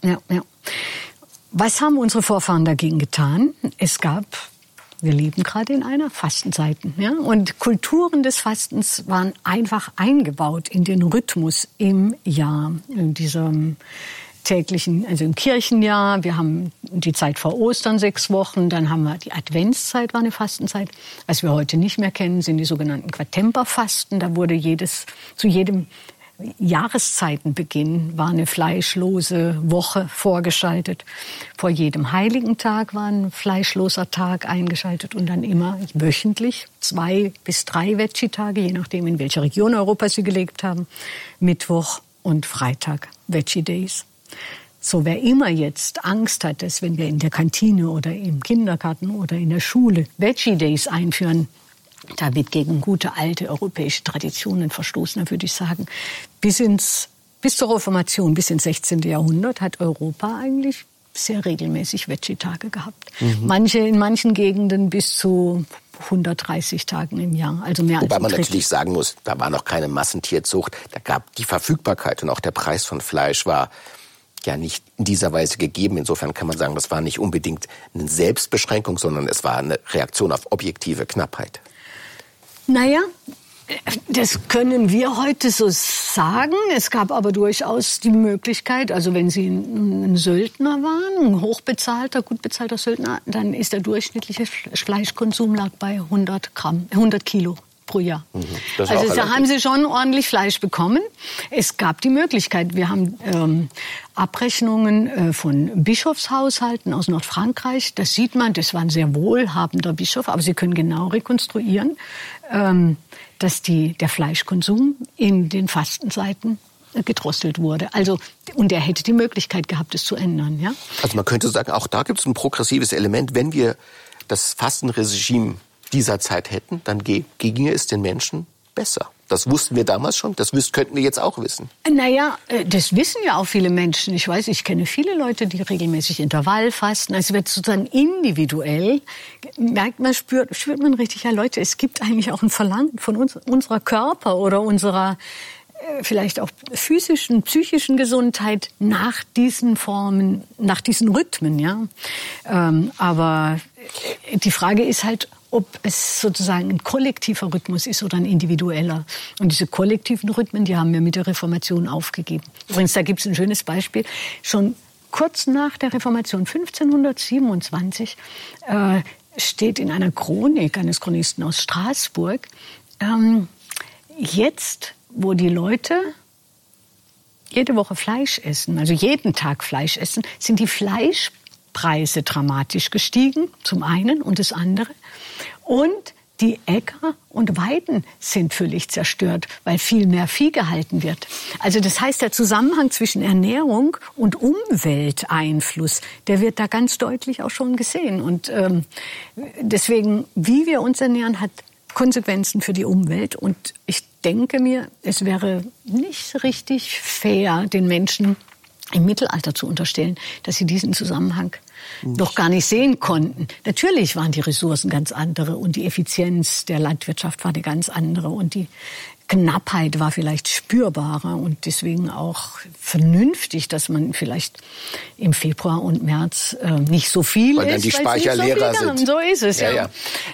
ja. Was haben unsere Vorfahren dagegen getan? Wir leben gerade in einer Fastenzeit. Ja? Und Kulturen des Fastens waren einfach eingebaut in den Rhythmus im Jahr, in diesem täglichen, also im Kirchenjahr. Wir haben die Zeit vor Ostern 6 Wochen, dann haben wir die Adventszeit, war eine Fastenzeit. Was wir heute nicht mehr kennen, sind die sogenannten Quartemperfasten. Da wurde zu jedem Jahreszeitenbeginn war eine fleischlose Woche vorgeschaltet. Vor jedem heiligen Tag war ein fleischloser Tag eingeschaltet und dann immer wöchentlich 2 bis 3 Veggie-Tage, je nachdem in welcher Region Europas sie gelebt haben, Mittwoch und Freitag, Veggie-Days. So, wer immer jetzt Angst hat, dass wenn wir in der Kantine oder im Kindergarten oder in der Schule Veggie-Days einführen, da wird gegen gute alte europäische Traditionen verstoßen, würde ich sagen. Bis zur Reformation, bis ins 16. Jahrhundert hat Europa eigentlich sehr regelmäßig Veggie-Tage gehabt. In manchen Gegenden bis zu 130 Tagen im Jahr, also mehr als Wobei man ein Drittel. natürlich sagen muss, da war noch keine Massentierzucht, da gab die Verfügbarkeit und auch der Preis von Fleisch war ja nicht in dieser Weise gegeben. Insofern kann man sagen, das war nicht unbedingt eine Selbstbeschränkung, sondern es war eine Reaktion auf objektive Knappheit. Naja, das können wir heute so sagen. Es gab aber durchaus die Möglichkeit, also wenn Sie ein Söldner waren, ein hochbezahlter, gut bezahlter Söldner, dann ist der durchschnittliche Fleischkonsum lag bei 100 Kilo pro Jahr. Also da haben Sie schon ordentlich Fleisch bekommen. Es gab die Möglichkeit, wir haben Abrechnungen von Bischofshaushalten aus Nordfrankreich. Das sieht man, das war ein sehr wohlhabender Bischof, aber Sie können genau rekonstruieren, dass der Fleischkonsum in den Fastenzeiten gedrosselt wurde. Also, und er hätte die Möglichkeit gehabt, es zu ändern. Ja? Also man könnte sagen, auch da gibt es ein progressives Element. Wenn wir das Fastenregime dieser Zeit hätten, dann ginge es den Menschen besser. Das wussten wir damals schon, das könnten wir jetzt auch wissen. Naja, das wissen ja auch viele Menschen. Ich kenne viele Leute, die regelmäßig Intervallfasten. Also wird sozusagen individuell, spürt man richtig, ja Leute, es gibt eigentlich auch ein Verlangen von unserer Körper oder unserer vielleicht auch physischen, psychischen Gesundheit nach diesen Formen, nach diesen Rhythmen. Ja? Aber die Frage ist halt, ob es sozusagen ein kollektiver Rhythmus ist oder ein individueller. Und diese kollektiven Rhythmen, die haben wir mit der Reformation aufgegeben. Übrigens, da gibt es ein schönes Beispiel. Schon kurz nach der Reformation, 1527, steht in einer Chronik eines Chronisten aus Straßburg, jetzt, wo die Leute jede Woche Fleisch essen, also jeden Tag Fleisch essen, sind die Fleischpreise dramatisch gestiegen, zum einen, und das andere. Und die Äcker und Weiden sind völlig zerstört, weil viel mehr Vieh gehalten wird. Also das heißt, der Zusammenhang zwischen Ernährung und Umwelteinfluss, der wird da ganz deutlich auch schon gesehen. Und deswegen, wie wir uns ernähren, hat Konsequenzen für die Umwelt. Und ich denke mir, es wäre nicht richtig fair, den Menschen im Mittelalter zu unterstellen, dass sie diesen Zusammenhang noch gar nicht sehen konnten. Natürlich waren die Ressourcen ganz andere und die Effizienz der Landwirtschaft war eine ganz andere und die Knappheit war vielleicht spürbarer und deswegen auch vernünftig, dass man vielleicht im Februar und März nicht so viel weil dann die Speicher leerer sind. So ist es, ja.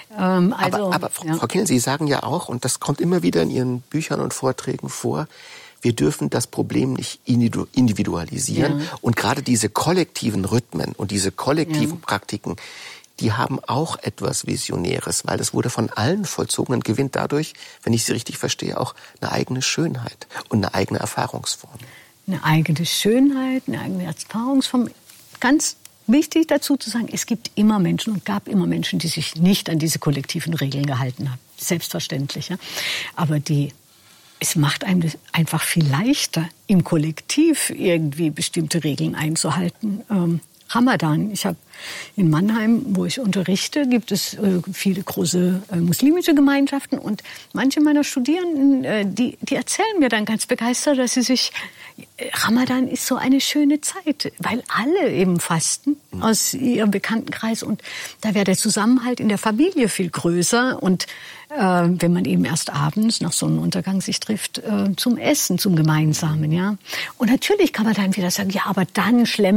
Aber Frau Kienle, Sie sagen ja auch, und das kommt immer wieder in Ihren Büchern und Vorträgen vor, wir dürfen das Problem nicht individualisieren. Ja. Und gerade diese kollektiven Rhythmen und diese kollektiven Praktiken, die haben auch etwas Visionäres, weil das wurde von allen vollzogen und gewinnt dadurch, wenn ich Sie richtig verstehe, auch eine eigene Schönheit und eine eigene Erfahrungsform. Eine eigene Schönheit, eine eigene Erfahrungsform. Ganz wichtig dazu zu sagen, es gibt immer Menschen und gab immer Menschen, die sich nicht an diese kollektiven Regeln gehalten haben. Selbstverständlich. Ja? Aber es macht einem das einfach viel leichter, im Kollektiv irgendwie bestimmte Regeln einzuhalten. Ramadan. Ich habe in Mannheim, wo ich unterrichte, gibt es viele große muslimische Gemeinschaften und manche meiner Studierenden, die erzählen mir dann ganz begeistert, dass Ramadan ist so eine schöne Zeit, weil alle eben fasten aus ihrem Bekanntenkreis und da wäre der Zusammenhalt in der Familie viel größer und wenn man eben erst abends nach Sonnenuntergang sich trifft zum Essen, zum Gemeinsamen, ja. Und natürlich kann man dann wieder sagen, ja, aber dann schlemmt